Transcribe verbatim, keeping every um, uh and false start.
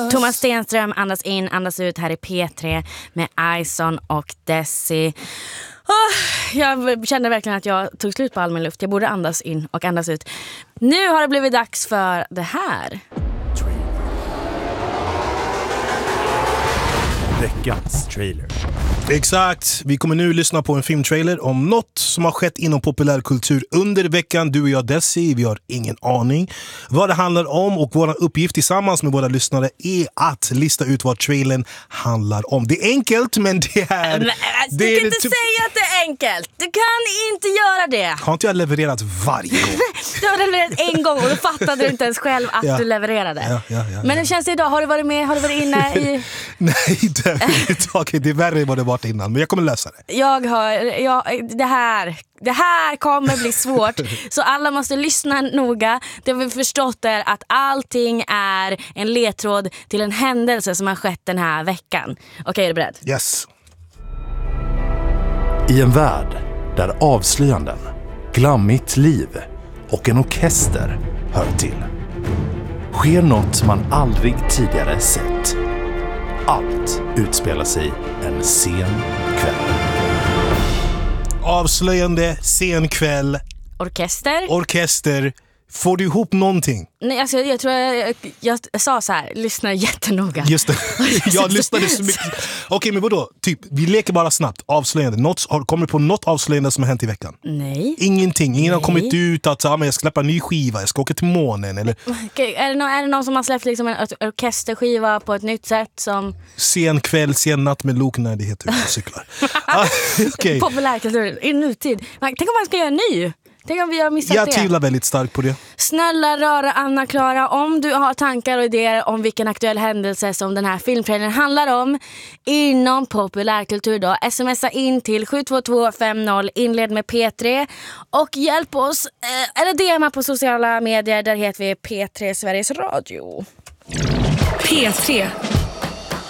Thomas Stenström, andas in, andas ut här i P tre med Ison och Desi. Oh, jag kände verkligen att jag tog slut på all min luft. Jag borde andas in och andas ut. Nu har det blivit dags för det här. Veckans trailer. Exakt, vi kommer nu lyssna på en filmtrailer om något som har skett inom populärkultur under veckan. Du och jag, Desi, vi har ingen aning vad det handlar om, och vår uppgift tillsammans med våra lyssnare är att lista ut vad trailern handlar om. Det är enkelt, men det är... Men, det du är kan inte typ... säga att det är enkelt. Du kan inte göra det. Har inte jag levererat varje gång? Du har levererat en gång och då fattade du inte ens själv att ja. du levererade. Ja, ja, ja, men ja. hur känns det idag? Har du varit med? Har du varit inne i... Nej, det är, det är värre än vad det varit innan, men jag kommer lösa det. Jag har, jag, det här Det här kommer bli svårt. Så alla måste lyssna noga. Det vi förstått är att allting är en ledtråd till en händelse som har skett den här veckan. Okej, är du beredd? Yes. I en värld där avslöjanden, glammigt liv och en orkester hör till, sker något man aldrig tidigare sett. Allt utspelar sig en sen kväll. Avslöjande, sen kväll, Orkester? orkester. Får du ihop någonting? Nej, alltså, jag tror jag, jag, jag sa så här, lyssna jättenoga. Just det, jag lyssnade så mycket. Okej, men vadå? Typ, vi leker bara snabbt. Avslöjande. Något, har, kommer du på något avslöjande som har hänt i veckan? Nej. Ingenting. Ingen Nej. har kommit ut att ah, men jag ska släppa en ny skiva, jag ska åka till månen. Eller... Okej, är, det någon, är det någon som har släppt liksom en or- orkesterskiva på ett nytt sätt som... Sen kväll, sen natt med Lok. Nej, det heter det. Cyklar. ah, okay. Populärkultur i nutid. Tänk om man ska göra en ny. Tänk om vi har missat Jag det. tvivlar väldigt starkt på det. Snälla rara Anna-Klara, om du har tankar och idéer om vilken aktuell händelse som den här filmtrailern handlar om inom populärkultur då, smsa in till sju två två fem noll, inled med P tre och hjälp oss, eh, eller D M på sociala medier, där heter vi P tre Sveriges Radio. P tre